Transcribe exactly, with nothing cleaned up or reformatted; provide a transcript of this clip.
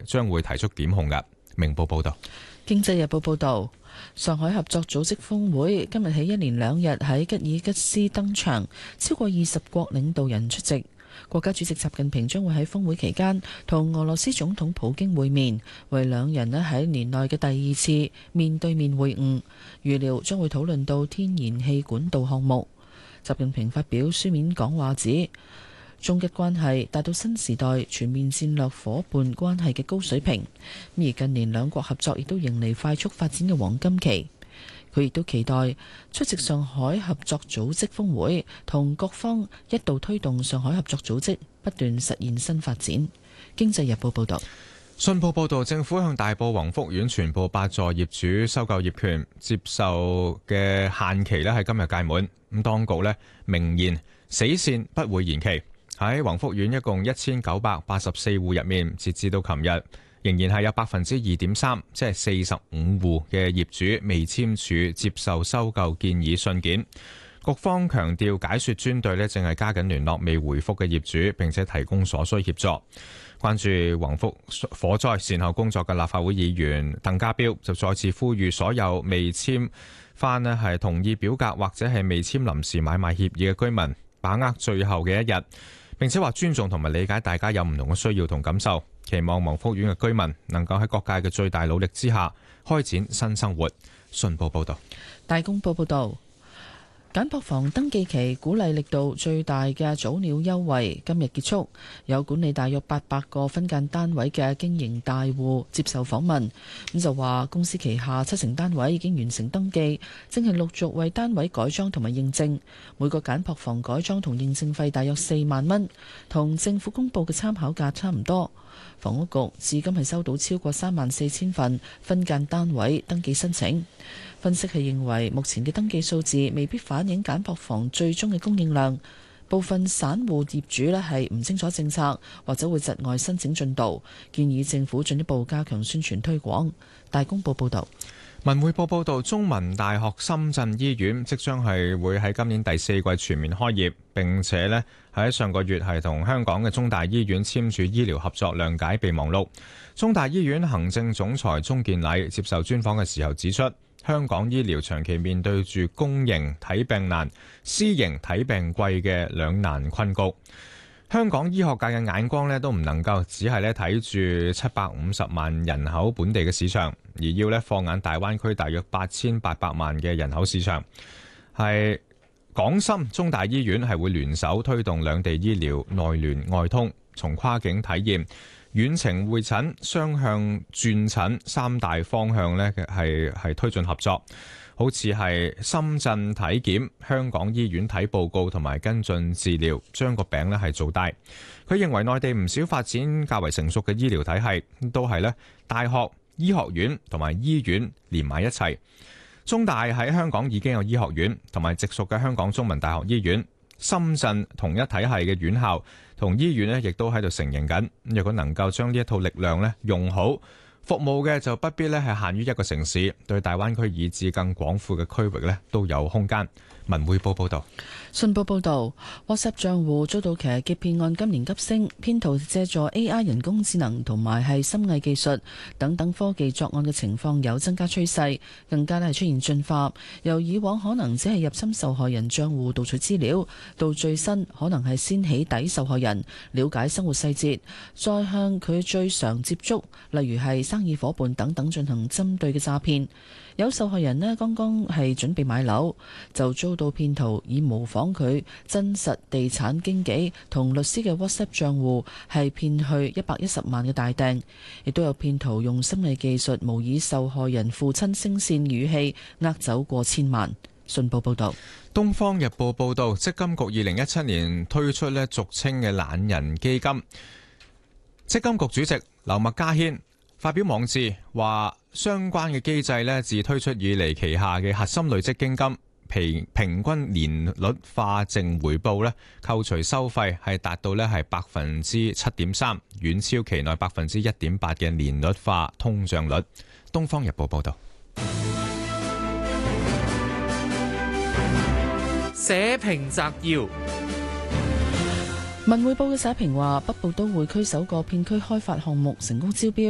將會提出檢控嘅。明報報道。 經濟日報報道，上海合作組織峰會今日起一連兩日喺吉爾吉斯登場，超過二十國領導人出席。國家主席習近平將會喺峰會期間同俄羅斯總統普京會面，為兩人咧喺年內嘅第二次面對面會晤，預料將會討論到天然氣管道項目。習近平發表書面講話指，中吉關係達到新時代全面戰略夥伴關係嘅高水平，而近年兩國合作亦都迎嚟快速發展嘅黃金期。佢亦都期待出席上海合作組織峰會，同各方一道推動上海合作組織不斷實現新發展。經濟日報報道。 信報報導，政府向大埔宏福苑全部八座業主收購業權，接受嘅限期咧係今日屆滿。咁當局咧明言死線不會延期。喺宏福苑一共一千九百八十四戶入面，截至到琴日，仍然係有百分之二點三，即係四十五戶嘅業主未簽署接受收購建議信件。局方強調，解說專隊咧正係加緊聯絡未回覆嘅業主，並且提供所需協助。關注宏福火災善後工作嘅立法會議員鄧家彪就再次呼籲所有未簽翻咧係同意表格或者係未簽臨時買賣協議嘅居民，把握最後嘅一日，並且話尊重同埋理解大家有唔同嘅需要同感受。期望宏福苑嘅居民能夠喺各界嘅最大努力之下開展新生活。信報報道。 大公報報道，簡樸房登記期鼓勵力度最大嘅早鳥優惠今日結束，有管理大約八百個分間單位嘅經營大戶接受訪問，咁就話公司旗下七成單位已經完成登記，正係陸續為單位改裝同埋認證，每個簡樸房改裝同認證費大約四萬蚊，同政府公佈嘅參考價差唔多。房屋局至今係收到超過三萬四千份分間單位登記申請。分析係認為，目前嘅登記數字未必反映簡樸房最終嘅供應量，部分散戶業主呢係唔清楚政策，或者會窒礙申請進度，建議政府進一步加強宣傳推廣。大公報報道。 文匯報報道，中文大學深圳醫院即將係會喺今年第四季全面開業，並且呢喺上個月係同香港嘅中大醫院簽署醫療合作諒解備忘錄。中大醫院行政總裁鍾健禮接受專訪嘅時候指出，香港醫療長期面對住公營睇病難、私營睇病貴嘅兩難困局。香港醫學界嘅眼光咧都唔能夠只係咧睇住七百五十萬人口本地嘅市場，而要咧放眼大灣區大約八千八百萬嘅人口市場。係港深中大醫院係會聯手推動兩地醫療內聯外通，從跨境體驗、遠程會診、雙向轉診三大方向咧係係推進合作。好似係深圳體檢、香港醫院睇報告同埋跟進治療，將個餅咧係做大。佢認為內地唔少發展較為成熟嘅醫療體系，都係咧大學、醫學院同埋醫院連埋一齊。中大喺香港已經有醫學院，同埋直屬嘅香港中文大學醫院。深圳同一體系嘅院校同醫院呢，亦都喺度承認緊。若果能夠將呢一套力量咧用好，服務嘅就不必咧係限於一個城市，對大灣區以至更廣闊嘅區域咧都有空間。文匯報報道。 信報報導 ，WhatsApp 賬戶遭到騎劫騙案今年急升，騙徒借助 A I 人工智能同埋係深偽技術等等科技作案嘅情況有增加趨勢，更加咧係出現進化，由以往可能只係入侵受害人賬戶盜取資料，到最新可能係先起底受害人，了解生活細節，再向佢最常接觸，例如係生意夥伴等等進行針對嘅詐騙。有受害人呢，剛剛係準備買樓，就遭到騙徒以模仿佢真實地產經紀同律師嘅 WhatsApp 賬戶係騙去一百一十萬嘅大訂，亦都有騙徒用深偽技術模擬受害人父親聲線語氣，呃走過千萬。信報報道。 東方日報報道，積金局二零一七年推出呢俗稱嘅懶人基金，積金局主席劉麥嘉軒發表網誌話，相關嘅機制咧，自推出以嚟，旗下嘅核心累積基金平平均年率化淨回報咧，扣除收費係達到咧係百分之七點三，遠超期內百分之一點八嘅年率化通脹率。東方日報報道。 社評摘要。 文匯報嘅社評話，北部都會區首個片區開發項目成功招標。